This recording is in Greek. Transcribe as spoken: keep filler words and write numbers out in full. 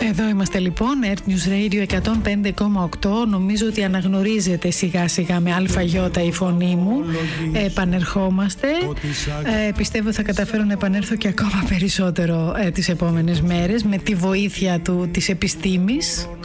Εδώ είμαστε λοιπόν, Earth News Radio εκατόν πέντε κόμμα οκτώ. Νομίζω ότι αναγνωρίζετε σιγά σιγά με αλφαγιώτα η φωνή μου. ε, Επανερχόμαστε. ε, Πιστεύω θα καταφέρω να επανέλθω και ακόμα περισσότερο ε, τις επόμενες μέρες, με τη βοήθεια του, της επιστήμης.